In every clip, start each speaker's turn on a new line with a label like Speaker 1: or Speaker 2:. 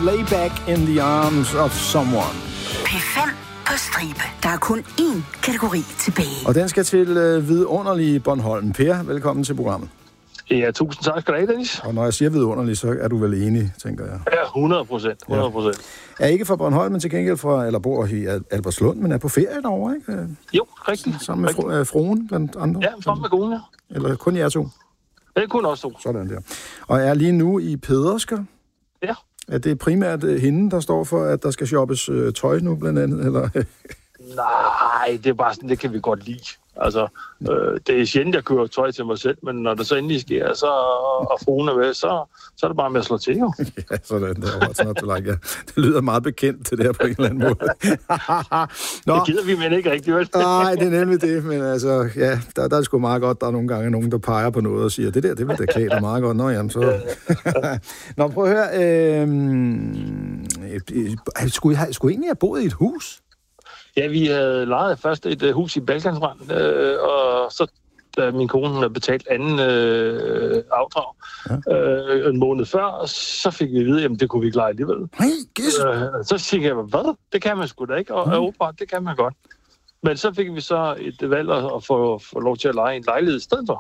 Speaker 1: Lay Back in the Arms of Someone.
Speaker 2: P5 på stribe. Der er kun én kategori tilbage.
Speaker 1: Og den skal til vidunderlige Bornholm. Per, velkommen til programmet.
Speaker 3: Ja, tusind tak skal du have, Dennis.
Speaker 1: Og når jeg siger vidunderlig, så er du vel enig, tænker jeg.
Speaker 3: Ja, 100%. 100%.
Speaker 1: Er ikke fra Bornholm, men til gengæld fra, eller bor i Albertslund, men er på ferie derovre, ikke?
Speaker 3: Jo, rigtigt.
Speaker 1: Sammen med fruen, blandt andre.
Speaker 3: Ja, sammen med konen, ja.
Speaker 1: Eller kun jer to?
Speaker 3: Det er kun os to.
Speaker 1: Sådan der. Og er lige nu i Pedersker?
Speaker 3: Ja.
Speaker 1: Er det primært hende, der står for, at der skal shoppes tøj nu, blandt andet? Eller?
Speaker 3: Nej, det er bare sådan, det kan vi godt lide. Altså, det er sjældent, jeg kører tøj til mig selv, men når det så endelig sker, så, og fruen er med, så er det bare med at slå til, jo.
Speaker 1: Ja, sådan der. Ja. Det lyder meget bekendt til det her på en eller anden måde.
Speaker 3: Det gider vi, men ikke rigtig, vel?
Speaker 1: Nej, det er nemlig det, men altså, ja, der er sgu meget godt. Der er nogle gange nogen, der peger på noget og siger, det vil da klæde dig meget godt. Nå, jamen, så... Nå, prøv at høre. Skulle I egentlig have boet i et hus?
Speaker 3: Ja, vi havde lejet først et hus i Balkansrand, og så da min kone havde betalt anden afdrag en måned før, så fik vi at vide, at det kunne vi ikke leje alligevel. Så tænkte jeg, hvad? Det kan man sgu da ikke, og åbenbart, det kan man godt. Men så fik vi så et valg at få lov til at leje en lejlighed i stedet for.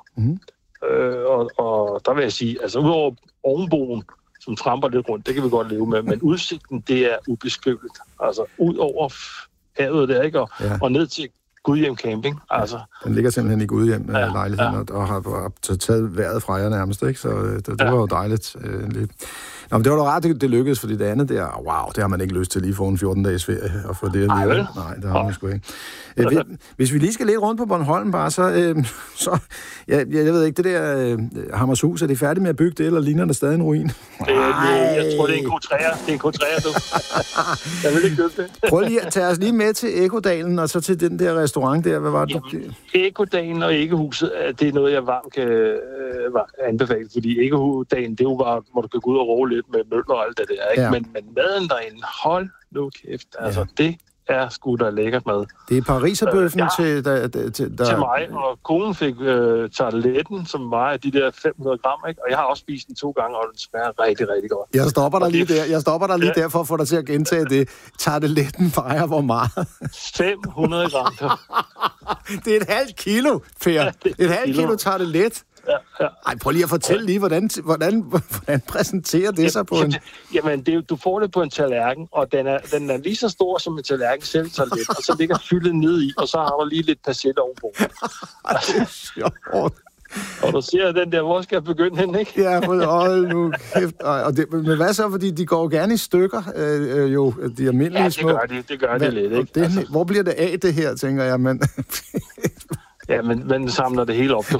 Speaker 3: Og der vil jeg sige, altså udover ovenboen, som tramper lidt rundt, det kan vi godt leve med, men udsigten, det er ubeskriveligt. Altså ud over havet der, ikke? Og ned til Gudhjem Camping, altså.
Speaker 1: Den ligger simpelthen i Gudhjem, lejligheden, og har taget vejret fra jer nærmest, ikke? Så det var jo dejligt. Nå, men det var da rart, det lykkedes, fordi det andet der, wow, det har man ikke lyst til lige for en 14-dages ferie, og få det at lide. Nej, det har man sgu ikke. Hvis vi lige skal lidt rundt på Bornholm bare, så jeg ved ikke, det der Hammershus, er det færdigt med at bygge det, eller ligner det stadig en ruin?
Speaker 3: Jeg tror, det er en K3'er. Det er en K3'er, du. Jeg vil ikke købe det.
Speaker 1: Prøv lige at tage os lige med til Ekodalen, og så til den der restaurant der. Hvad var det?
Speaker 3: Ekodalen og Ekehuset, det er noget, jeg varmt kan anbefale, fordi Ekodalen, det er jo bare, hvor du kan gå ud og roe lidt med møller og alt det der, ikke? Ja. Men maden derinde, hold nu kæft, altså det er sgu da lækkert mad. Det er
Speaker 1: pariserbøffen
Speaker 3: til mig, og konen fik tarteletten, som vejer de der 500 gram, ikke? Og jeg har også spist den 2 gange, og den smager rigtig, rigtig godt.
Speaker 1: Jeg stopper dig lige der for at få dig til at gentage det. Tarteletten vejer hvor meget?
Speaker 3: 500 gram.
Speaker 1: Det er et halvt kilo, Per. Et halvt kilo tartelet.
Speaker 3: Ja.
Speaker 1: Ej, prøv lige at fortælle lige, hvordan præsenterer det sig på en...
Speaker 3: Jamen, du får det på en tallerken, og den er lige så stor som en tallerken selv tartelet, og så ligger fyldet ned i, og så har du lige lidt persille ovenpå.
Speaker 1: Det er sjovt.
Speaker 3: Og du ser den der, hvor skal jeg begynde hen, ikke?
Speaker 1: Ja, hold nu kæft. Men hvad så, fordi de går gerne i stykker, de almindelige små...
Speaker 3: Ja, det gør de lidt, ikke?
Speaker 1: Hvor bliver det af, det her, tænker jeg, men...
Speaker 3: Ja, men samler det hele op, du.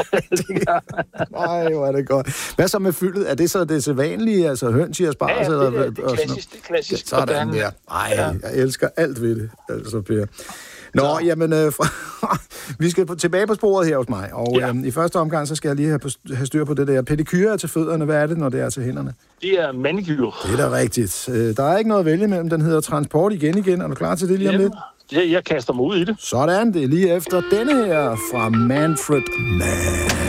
Speaker 1: Nej, hvor er det godt. Hvad så med fyldet? Er det så det sædvanlige, altså høns i asparges?
Speaker 3: Ja, det er klassisk.
Speaker 1: Sådan der. Ej, jeg elsker alt ved det, altså, Per. Nå, jamen, vi skal tilbage på sporet her hos mig, og i første omgang, så skal jeg lige have styr på det der. Pedikyre til fødderne, hvad er det, når det er til hænderne?
Speaker 3: Det er manikyre.
Speaker 1: Det er da rigtigt. Der er ikke noget at vælge imellem, den hedder Transport igen. Er du klar til det lige om lidt?
Speaker 3: Jeg kaster mig ud i det.
Speaker 1: Sådan, det er lige efter denne her fra Manfred Mann.